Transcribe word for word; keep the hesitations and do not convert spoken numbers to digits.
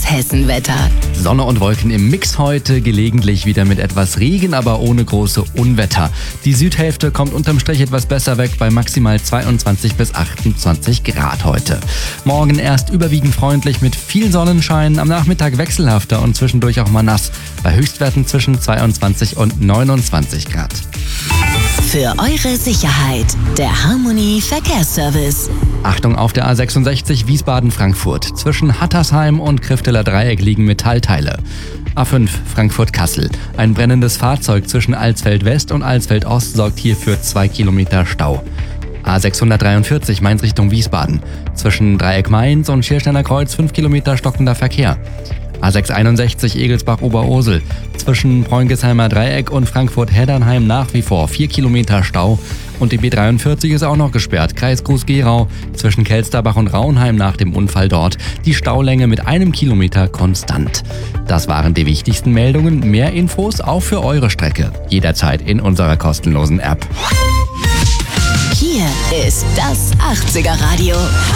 Hessenwetter. Sonne und Wolken im Mix heute, gelegentlich wieder mit etwas Regen, aber ohne große Unwetter. Die Südhälfte kommt unterm Strich etwas besser weg bei maximal zweiundzwanzig bis achtundzwanzig Grad heute. Morgen erst überwiegend freundlich mit viel Sonnenschein, am Nachmittag wechselhafter und zwischendurch auch mal nass, bei Höchstwerten zwischen zweiundzwanzig und neunundzwanzig Grad. Für eure Sicherheit, der Harmony Verkehrsservice. Achtung auf der A sechsundsechzig Wiesbaden-Frankfurt. Zwischen Hattersheim und Krifteler Dreieck liegen Metallteile. A fünf Frankfurt-Kassel. Ein brennendes Fahrzeug zwischen Alsfeld West und Alsfeld Ost sorgt hier für zwei Kilometer Stau. A sechshundertdreiundvierzig Mainz Richtung Wiesbaden. Zwischen Dreieck Mainz und Schiersteiner Kreuz fünf Kilometer stockender Verkehr. A sechshunderteinundsechzig Egelsbach-Oberursel. Zwischen Preungesheimer Dreieck und Frankfurt-Heddernheim nach wie vor vier Kilometer Stau. Und die B dreiundvierzig ist auch noch gesperrt. Kreis Groß-Gerau. Zwischen Kelsterbach und Raunheim nach dem Unfall dort. Die Staulänge mit einem Kilometer konstant. Das waren die wichtigsten Meldungen. Mehr Infos auch für eure Strecke. Jederzeit in unserer kostenlosen App. Hier ist das achtziger Radio.